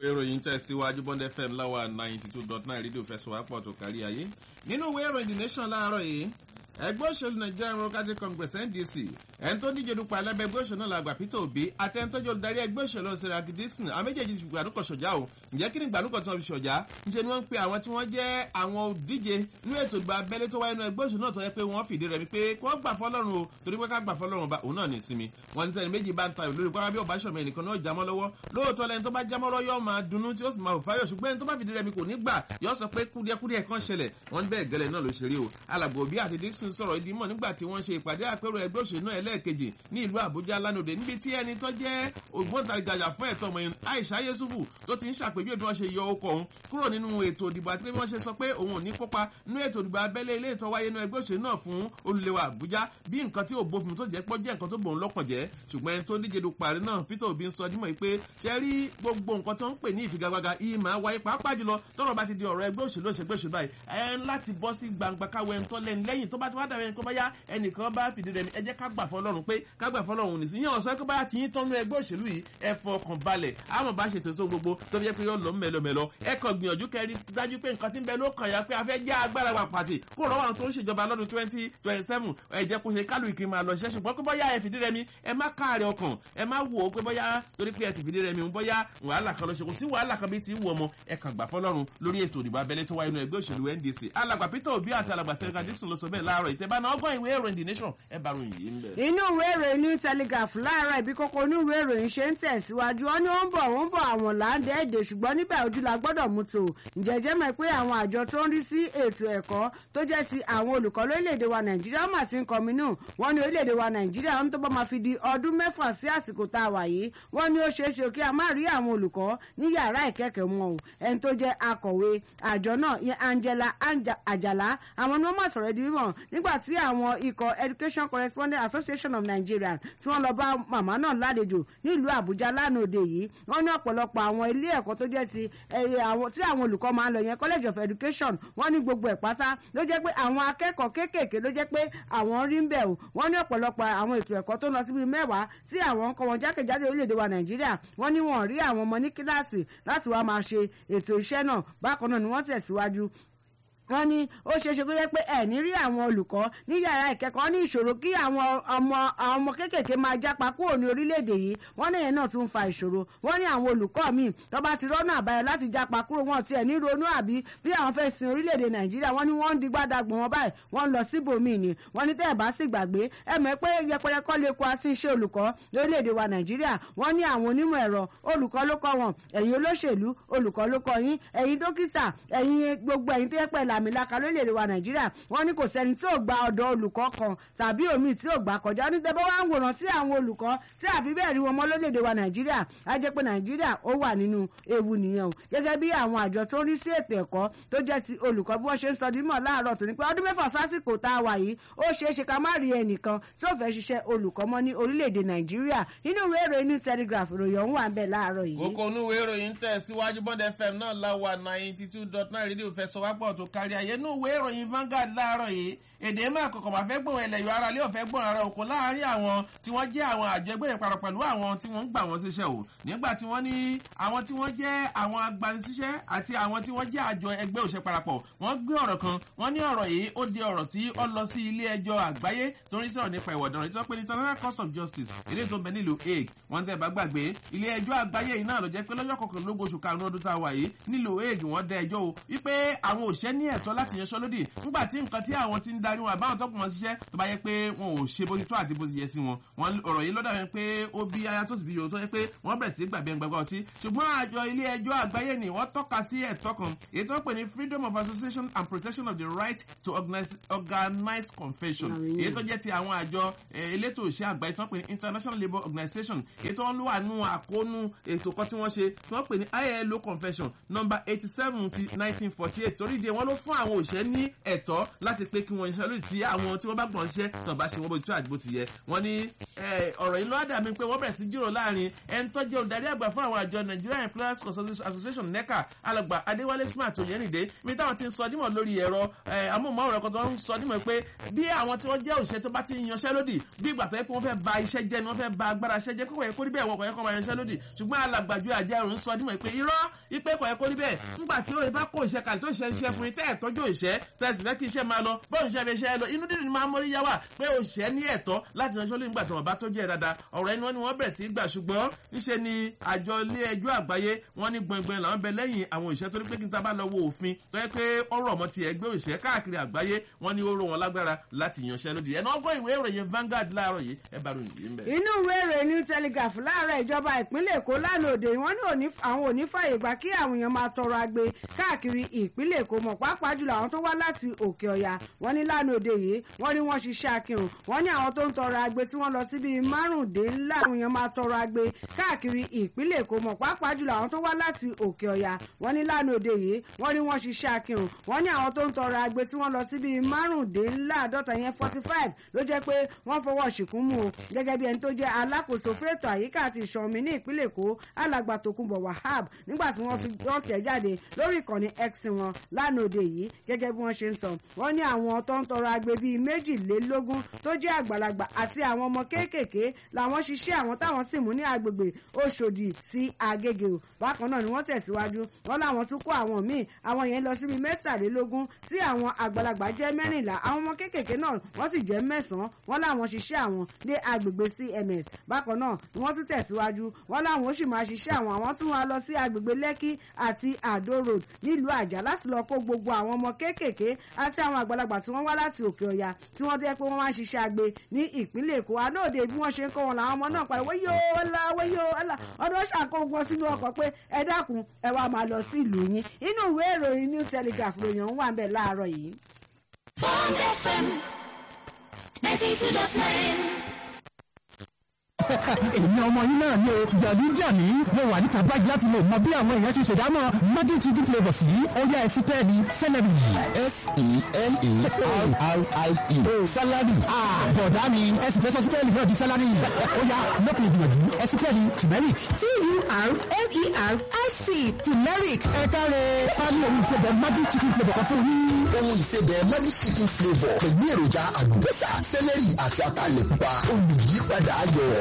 ìròyìn tẹ̀síwájú Bond FM láwa 92.9 rédíò fẹsọ̀wápọ̀ tó kárí ayé. Nínú ìwé ìròyìn The Nation láàárọ̀ yìí, ẹgbẹ́ òṣèlú Nigeria Democratic Congress NDC ẹni tó díje dupò alábẹ́ ẹgbẹ́ òṣèlú náà làgbà Peter Obi àti ẹni tó jẹ́ olùdarí ẹgbẹ́ òṣèlú Saraki Dixon àwọn méjèèjì ti gbàdúkọ̀ ṣọ̀já o. Ǹjẹ́ kí ni gbàdúkọ̀ tí wọ́n fi ṣọ̀já? Ńṣe ni wọ́n ń pe àwọn tí wọ́n jẹ́ àwọn òdíje nínú ètò ìgbà abẹ́lé tó wáyé nínú ẹgbẹ́ òṣèlú náà tó yẹ pé wọ́n fìdí rẹ̀ wípé kí wọ́n gbà fọ́lọ́run o torí pé ká gbà fọ́lọ́run òun náà ní ìsinmi. Wọ́n ní tẹ́lẹ̀ méjì bá ń ta ìlú ìpárá bí Ọbáṣọ̀mọ ẹnìkan náà jámọ́ lọ́wọ́. Lóòótọ́ lẹni tó bá jámọ́ lọ́wọ́ yóò máa dunnú tí ó sì máa fò fáyọ̀ ṣùgbọ́n ẹni tó bá fìdí rẹ̀ mi kò ní gbà yóò sọ pé kúdíẹ̀kúdíẹ̀ kan ṣẹlẹ̀. Wọ́n bẹ́ẹ̀ gẹ́lẹ́ náà ló ṣe rí o. Alàgbà Obi àti Dixon sọ̀rọ̀ ìdí mọ̀ nígbà tí wọ́n ṣe ìpàdé àpérò ẹgbẹ́ òṣèlú náà ẹlẹ́ẹ̀kejì ní ìlú Àbújá lánàá níbi tí ẹni tó jẹ́ ògbóǹtarìgàjà fún ẹ̀tọ́ ọmọ Aisha Yesufu tó ti ń ṣàpèjúwe bí wọ́n ṣe yọ ọkọ̀ òun kúrò nínú ètò ìdìbò àti bí wọ́n ṣe sọ pé òun ò ní kópa nínú ètò ìdìbò abẹ́lé ilé ìtọ́ wáyé nínú ẹgbẹ́ òṣèlú náà fún olùléwà Àbújá bí nǹkan tí ò bófin tó jẹ́ pọ́ jẹ́ nǹkan tó bò ń lọ́kàn jẹ́ ṣùgbọ́n ẹni tó díje du parí náà Peter Obi ń sọ dímọ̀ pé ṣe rí gbogbo nǹkan tó ń pè ní ìfigagbága yìí máa wáyé pàápàá jùlọ tọ́rọ̀ bá ti di ọ̀rọ̀ ẹgbẹ́ òṣèlú òṣèlú báyìí ẹ ń láti bọ́ sí gbangba káwọ ẹni tó lẹ́nu lẹ́yìn tó bá ti wá dàbẹ̀ ẹni tó bá yá ẹnìkan bá fìdí rẹ̀ ẹ jẹ́ ká gbà fọlọ́run pé ká gbà fọlọ́run nìsí yíyan ọ̀sán kó bá ti yín tọ́nu ẹgbẹ́ òṣèlú yìí ẹ fọkàn balẹ̀ àwọn bá ṣètò tó gbogbo tó fi jẹ́ pé yóò lọ mẹ́lọmẹ́lọ ẹ kàn gbìyànjú kẹrí dájú pé nǹkan tí ń bẹ ló kàn yá pé a fẹ́ jẹ́ agbára wa pàtì kó rọ́wọ́ àwọn tó ń ṣèjọba lọ́dún 2027 ẹ jẹ́ kó ṣe kálù ìkiri máa lọ ṣiṣẹ́ ṣùgbọ́n pé bóyá ẹ fìdí rẹmi ẹ má káàrẹ̀ ọkàn ẹ má wò ó pé bóyá torí pé ẹ ti fìdí rẹmi bóyá wàhálà kan ló ṣe kò sí wàhálà kan bí ti wù ọmọ ẹ kàn gbà fọlọ́run lórí ètò ìdìbò abẹ́lé tó wáyé nínú ẹgbẹ́ òṣèlú NDC alàgbà Peter Obi àti alàgbà Saraki Dixon ló sọ bẹ́ẹ̀ láàárọ̀ ìtẹ́bánà ọgbọ́n ìwé ìròyìn The Nation ẹ bá ròyìn yìí ń bẹ̀. inú ìwé ìròyìn New Telegraph láàárọ̀ ibi kókó inú ìwé ìròyìn ṣe ń tẹ̀síwájú wọn ni wọ́n ń bọ̀ àwọn làǹdẹ̀ èdè ṣùgbọ́n níbẹ̀ ojú la gbọ́dọ̀ mú tó ǹjẹ́jẹ́ mọ̀ pé àwọn àjọ tó ń rí sí ètò ẹ̀kọ́ tó jẹ́ ti àwọn olùkọ́ lórílẹ̀‐èdè wa Nàìjíríà mà ti ń kọminú wọ́n ní orílẹ̀‐èdè wa Nàìjíríà ń tó bá máa fi di ọdún 6 sí àsìkò tá a wà yìí wọ́n ní ó ṣeé ṣe kí a má rí àwọn olùkọ́ ní yàrá ìkẹ́kẹ̀ọ́ wọn o ẹni tó jẹ́ akọ̀wé àjọ náà yẹn Angela Ajala àwọn ni wọ́n máa sọ̀rọ̀ di mímọ̀ nígbà tí àwọn ikọ̀ Education Correspondent Association of Nigeria tí wọ́n lọ bá màmá náà lálejò nílùú Àbújá lánàá òde yìí wọ́n ní ọ̀pọ̀lọpọ̀ àwọn ilé ẹ̀kọ́ tó jẹ́ ti tí àwọn olùkọ́ máa ń lọ yẹn College of Education wọ́n ní gbogbo ẹ̀ pátá ló jẹ́ pé àwọn akẹ́kọ̀ọ́ kéékèèké ló jẹ́ pé àwọn rí ń bẹ̀ o wọ́n ní ọ̀pọ̀lọpọ̀ àwọn ètò ẹ̀kọ́ tó ń lọ síbi 10 tí àwọn ń kọ́ wọn jákèjádò orílẹ̀-èdè wa Nàìjíríà wọ́n ní wọ́n rí àwọn ọmọ ní kíláàsì láti wá máa ṣe ètò iṣẹ́ náà bákan náà ni wọ́n tẹ̀síwájú wọ́n ní ó ṣeéṣe kó jẹ́ pé ẹ̀ ní rí àwọn olùkọ́ ní yàrá ìkẹ́kọ̀ọ́ ní ìṣòro kí àwọn ọmọ kéékèèké máa jápa kúrò ní orílẹ̀-èdè yìí wọ́n ní ìyẹn náà tún fa ìṣòro wọ́n ní àwọn olùkọ́ míì tó bá ti rọ́nà àbáyọ láti jápa kúrò wọn tiẹ̀ ní ronú àbí bí àwọn fẹ́ sin orílẹ̀-èdè Nàìjíríà wọ́n ní wọ́n ń di gbádàgbọ̀n wọn báyìí wọ́n ń lọ síbòmíì ni wọ́n ní tẹ́ ẹ̀ bá sì gbàgbé ẹ mọ̀ pé yẹpẹyẹkọ́ lè kó asín iṣẹ́ olùkọ́ lórílẹ̀-èdè wa Nàìjíríà wọ́n ní àwọn onímọ̀ ẹ̀rọ olùkọ́ ló kọ́ wọn ẹ̀yin olóṣèlú olùkọ́ ló kọ́ yín ẹ̀yin dókítà ẹ̀yin gbogbo ẹ̀yin tó yẹ pẹ́ làmìlaka lórílẹ̀-èdè wa Nàìjíríà wọ́n ní kò sẹ́ni tí ò gba ọ̀dọ̀ olùkọ́ kan tàbí omi tí ò gbà kọjá ní tẹ́bọ́ wá ń wòran tí àwọn olùkọ́ tí àfi bẹ́ẹ̀ rí wọn mọ́ lórílẹ̀-èdè wa Nàìjíríà á jẹ́ pé Nàìjíríà ó wà nínú ewu nìyẹn o gẹ́gẹ́ bí àwọn àjọ tó ń rí sí ètò ẹ̀kọ́ tó jẹ́ ti olùkọ́ bí wọ́n ṣe ń sọ dímọ̀ láàárọ̀ tó ní pé ọdún 6 sásìkò tá a wà yìí ó ṣeé ṣe ká má rí ẹnìkan tí ó fẹ́ ṣiṣẹ́ olùkọ́ mọ́ ní orílẹ̀-èdè Nàìjíríà nínú ìwé ìròyìn New Telegraph ìròyìn ọ̀hún wà ń bẹ̀ láàárọ̀ yìí. kókó inú ìwé ìròyìn tẹ̀ síwájú Bond FM náà láwa 92.9 rédíò fẹsọ̀wápọ̀ tó kárí ayé inú ìwé ìròyìn Vanguard láàárọ̀ yìí èdè máa kọ̀kọ̀ máa fẹ́ gbọ̀n ẹlẹ́yọ̀ ara lé ọ̀fẹ́ gbọ̀n ara oko láàárín àwọn tí wọ́n jẹ́ àwọn àjọ ẹgbẹ́ ìparọ̀ pẹ̀lú àwọn tí wọ́n ń gbà wọ́n síṣẹ́ o nígbà tí wọ́n ní àwọn tí wọ́n jẹ́ àwọn agbanisíṣẹ́ àti àwọn tí wọ́n jẹ́ àjọ ẹgbẹ́ òṣè parapọ̀ wọ́n gbé ọ̀rọ̀ kan wọ́n ní ọ̀rọ̀ yìí ó di ọ̀rọ̀ tí ó lọ sí ilé ẹjọ́ àgbáyé tó ń rí sọ̀rọ̀ nípa ìwà ọ̀daràn tí wọ́n pè ní International Court of Justice èdè tó bẹ nílùú Hague wọ́n tẹ́ bá gbàgbé ilé ẹjọ́ àgbáyé yìí náà ló jẹ́ pé lọ́jọ́ kọkànlélógún oṣù karùn-ún ọdún tá a wà yìí nílùú Hague wọ́n dá ẹjọ́ o wípé àwọn òṣìṣẹ́ ní ẹ̀tọ́ láti yanṣẹ́lódì nígbà tí nǹkan tí àwọn ti ń darí wọn àbáwọn tọkùn wọn ṣiṣẹ́ tó bá yẹ pé wọn ò ṣe bójú tó àti bó ti yẹ sí wọn ọ̀rọ̀ yìí lọ́dà yẹn pé ó bí aya tó sì bí yòó tó yẹ pé wọ́n bẹ̀rẹ̀ sí gbàgbé gbàgbà ọtí ṣùgbọ́n àjọ ilé ẹjọ́ àgbáyé ni wọ́n tọ́ka sí ẹ̀tọ́ kan èyí tó ń pè ní freedom of association and protection of the right to organize confession èyí tó jẹ́ ti àwọn àjọ elétò ìṣẹ́ àgbáyé tó ń pè ní International Labour Organization èyí tó ń lò wà nù àkóónú ètò kan tí wọ́n ṣe tí wọ́n pè ní ILO confession number 87 ti 1948 torí ìdí wọn ló fún fún àwọn òṣìṣẹ́ ní ẹ̀tọ́ láti pé kí wọ́n ṣiṣẹ́ lórí tí àwọn tí wọ́n bá gbọ́n ṣiṣẹ́ tó bá ṣe wọ́n bó tó àdìbò ti yẹ. wọ́n ní ọ̀rọ̀ yìí ló dà mí pé wọ́n bẹ̀rẹ̀ sí jíròrò láàrin ẹni tó jẹ́ olùdarí àgbà fún àwọn àjọ Nigerian Employers Association NECA alàgbà Adéwálé Smart Oyènìdé mi táwọn ti ń sọ dímọ̀ lórí ẹ̀rọ amóhùnmáwòrán kan tó ń sọ dímọ̀ pé bí àwọn tí wọ́n jẹ́ òṣìṣẹ́ tó bá ti yanṣẹ́ lódì bí ìgbà tó yẹ pé wọ́n fẹ́ ba iṣẹ́ jẹ́ ni wọ́n fẹ́ ba agbára iṣẹ́ jẹ́ kókò yẹ kó rí bẹ́ẹ̀ wọ́n kò yẹ kó máa yanṣẹ́ lódì ṣùgbọ́n alàgbàjọ àjẹrùn ń sọ dímọ̀ pé irọ́ ipe kò yẹ kó rí bẹ́ẹ̀ nígbà tí ó bá kó iṣẹ́ kan tó ṣe iṣẹ́ fún tẹ́ ẹ̀tọ́jú òṣìṣẹ́ tẹ́sí fẹ́ kí iṣẹ́ máa lọ bọ́ọ̀ iṣẹ́ fi iṣẹ́ lọ inú dídì ni máa ń mórí yá wà pé òṣìṣẹ́ ní ẹ̀tọ́ láti yanṣẹ́ lódì nígbà tí wọ́n bá tó jẹ́ dáadáa ọ̀rọ̀ ẹni wọ́n ni wọ́n bẹ̀rẹ̀ sí gbà ṣùgbọ́n níṣe ni àjọ ilé ẹjọ́ àgbáyé wọ́n ní gbọ̀ngbọ̀n làwọn bẹ lẹ́yìn àwọn òṣìṣẹ́ torí pé kí n ta bá lọ wo òfin tó yẹ pé ọ̀rọ̀ ọmọ ti ẹgbẹ́ òṣìṣẹ́ káàkiri àgbáyé wọ́n ní ó rọ̀ wọn lágbára láti yanṣẹ́ lódì ẹnu ọgbọ́n ìwé ìròyìn Vanguard láàárọ̀ yìí ẹ bá ròyìn yìí ń bẹ̀. inú ìwé ìròyìn New Telegraph láàárọ̀ ìjọba ìpínlẹ̀ Èkó lánàá òde wọ́n ní àwọn ò ní fàyè gbà kí àwọn èèyàn máa tọrọ agbe káàkiri ìpínlẹ̀ Èkó mọ̀ pàápàá jùlọ àwọn tó wá láti òkè ọ̀yà wọ́n ní lánàá òde yìí wọ́n ní wọ́n ṣiṣẹ́ akínrùn wọ́n ní àwọn tó ń tọrọ agbe tí wọ́n lọ sí bíi márùndínlá àwọn èèyàn máa tọrọ agbe káàkiri ìpínlẹ̀ Èkó mọ̀ pàápàá jùlọ àwọn tó wá láti òkè ọ̀yà wọ́n ní lánàá òde yìí wọ́n ní wọ́n ṣiṣẹ́ akínrùn wọ́n ní àwọn tó ń tọrọ agbe tí wọ́n lọ sí bíi márùndínláàdọ́ta yẹn 45 ló jẹ́ pé wọ́n fọwọ́ ṣìkún mú o gẹ́gẹ́ bí ẹni tó jẹ́ alákòóso fẹ́tọ̀ àyíká àti ìṣọ̀mí ní ìpínlẹ̀ Èkó alàgbà Tòkunbọ̀ Wahab nígbà tí wọ́n tẹ̀ jáde lórí ìkànnì X wọn lánàá òde yìí gẹ́gẹ́ bí wọ́n ṣe ń sọ wọ́n ní àwọn tó ń tọrọ agbe bíi 22 tó jẹ́ àgbàlagbà àti àwọn ọmọ kéékèèké làwọn ṣiṣẹ́ àwọn táwọn sì mú ní agbègbè Òṣòdì sí Agége o bákan náà ni wọ́n tẹ̀síwájú wọ́n láwọn tún kó àwọn míì àwọn yẹn lọ síbi 23 tí àwọn àgbàlagbà jẹ́ 14 àwọn ọmọ kéékèèké náà wọ́n sì jẹ́ 9 wọ́n láwọn ṣiṣẹ́ àwọn dé agbègbè CMS bákan náà ni wọ́n tún tẹ̀síwájú wọ́n láwọn ó sì máa ṣiṣẹ́ àwọn tún wá lọ sí agbègbè Lẹ́kì àti Àdó Road nílùú Àjà láti lọ kó gbogbo àwọn ọmọ kéékèèké àti àwọn àgbàlagbà tí wọ́n wá láti òkè ọ̀yà tí wọ́n jẹ́ pé wọ́n máa ń ṣiṣẹ́ agbe ní ìpínlẹ̀ Èkó ànóòde bí wọ́n ṣe ń kọ́ wọn làwọn ọmọ náà pariwo wéyó ọlá ọdún ṣàkó wọn sínú ọkọ̀ pé ẹ dákun ẹ wá máa lọ sí ìlú yín inú ìwé ìròyìn New Telegraph ròyìn ń wà ń bẹ̀ láàárọ̀ yìí. Bond FM 92.9. èmi ọmọ yín náà ni o jàdí jàmí mo wà níta báyìí láti lè mọ bí àwọn èèyàn ti ṣèdámọ̀ magic chicken flavour sí ọyá ẹsí pẹ́ẹ́lí celery. SELARIE salary. bọ̀dá mi ẹsì fẹ́ sọ sí pẹ́ẹ́lí náà di salary. ó yá lókun ìgbìyànjú ẹsí pẹ́ẹ́lí turmeric. TURMERIC turmeric. ẹ káre pálí ohun ìṣẹ̀bẹ̀ magic chicken flavour kan fún yín. ohun ìṣẹ̀bẹ̀ magic chicken flavour pẹ̀lú èròjà àlùbọ́sà celery àti ataalẹ̀ pupa olùyípadà ayọ̀.